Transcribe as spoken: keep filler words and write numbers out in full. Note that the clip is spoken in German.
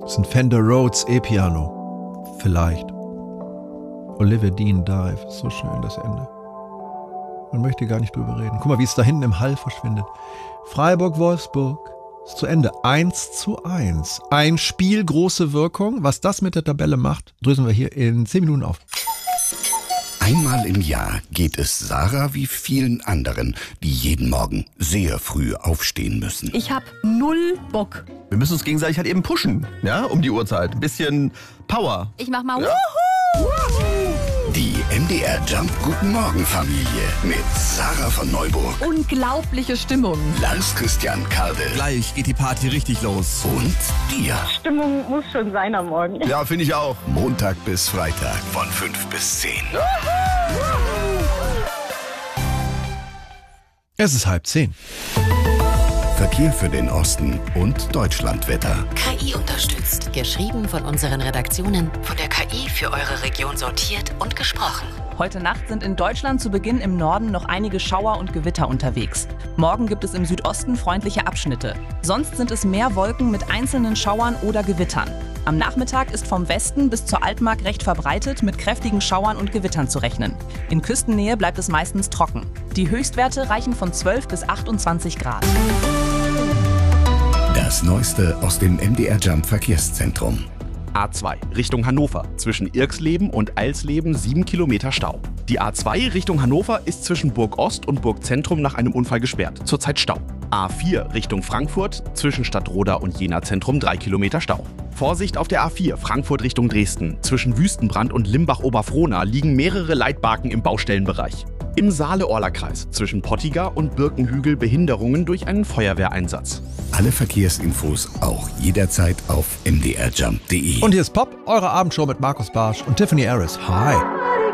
Das ist ein Fender Rhodes E-Piano. Vielleicht. Olivia Dean Dive. So schön, das Ende. Man möchte gar nicht drüber reden. Guck mal, wie es da hinten im Hall verschwindet. Freiburg-Wolfsburg ist zu Ende. eins zu eins. Ein Spiel, große Wirkung. Was das mit der Tabelle macht, dröseln wir hier in zehn Minuten auf. Einmal im Jahr geht es Sarah wie vielen anderen, die jeden Morgen sehr früh aufstehen müssen. Ich hab null Bock. Wir müssen uns gegenseitig halt eben pushen, ja, um die Uhrzeit. Ein bisschen Power. Ich mach mal Ja. Wuhu! Die M D R Jump Guten Morgen Familie mit Sarah von Neuburg, Unglaubliche Stimmung. Lars Christian Kade Gleich geht die Party richtig los. und dir. Stimmung muss schon sein am Morgen. Ja, finde ich auch. Montag bis Freitag von fünf bis zehn. Es ist halb zehn. Verkehr für den Osten und Deutschlandwetter. K I unterstützt. Geschrieben von unseren Redaktionen, von der K I für eure Region sortiert und gesprochen. Heute Nacht sind in Deutschland zu Beginn im Norden noch einige Schauer und Gewitter unterwegs. Morgen gibt es im Südosten freundliche Abschnitte. Sonst sind es mehr Wolken mit einzelnen Schauern oder Gewittern. Am Nachmittag ist vom Westen bis zur Altmark recht verbreitet mit kräftigen Schauern und Gewittern zu rechnen. In Küstennähe bleibt es meistens trocken. Die Höchstwerte reichen von zwölf bis achtundzwanzig Grad. Das Neueste aus dem M D R Jump Verkehrszentrum. A zwei Richtung Hannover. Zwischen Irxleben und Eilsleben sieben Kilometer Stau. Die A zwei Richtung Hannover ist zwischen Burg Ost und Burg Zentrum nach einem Unfall gesperrt. Zurzeit Stau. A vier Richtung Frankfurt. Zwischen Stadtroda und Jena Zentrum drei Kilometer Stau. Vorsicht auf der A vier Frankfurt Richtung Dresden. Zwischen Wüstenbrand und Limbach-Oberfrohna liegen mehrere Leitbarken im Baustellenbereich. Im Saale-Orla-Kreis zwischen Pottiger und Birkenhügel Behinderungen durch einen Feuerwehreinsatz. Alle Verkehrsinfos auch jederzeit auf m d r jump punkt d e. Und hier ist Pop, eure Abendshow mit Markus Barsch und Tiffany Harris. Hi.